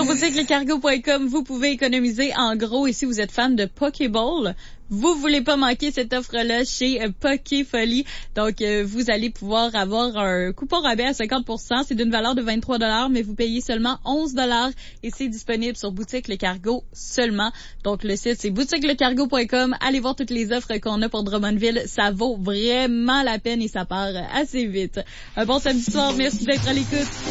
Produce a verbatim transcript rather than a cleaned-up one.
boutique le cargo point com, vous pouvez économiser en gros. Et si vous êtes fan de Pokéball, vous voulez pas manquer cette offre-là chez euh, Pokéfolie. Donc, euh, vous allez pouvoir avoir un coupon rabais à cinquante pour cent. C'est d'une valeur de vingt-trois dollars, mais vous payez seulement onze dollars et c'est disponible sur Boutique Le Cargo seulement. Donc, le site, c'est boutique le cargo point com. Allez voir toutes les offres qu'on a pour Drummondville. Ça vaut vraiment la peine et ça part assez vite. Un bon samedi soir. Merci d'être à l'écoute.